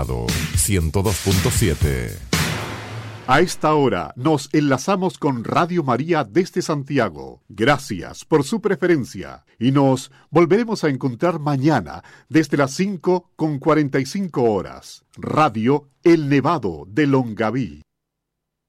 Nevado 102.7. A esta hora nos enlazamos con Radio María desde Santiago. Gracias por su preferencia y nos volveremos a encontrar mañana desde las 5:45 horas. Radio El Nevado de Longaví.